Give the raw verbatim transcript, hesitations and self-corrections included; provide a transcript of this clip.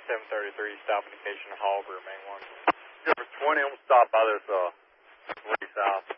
seven thirty-three, stop indication Harbor, main one. Silver twenty, I'm going to stop by this uh, three south.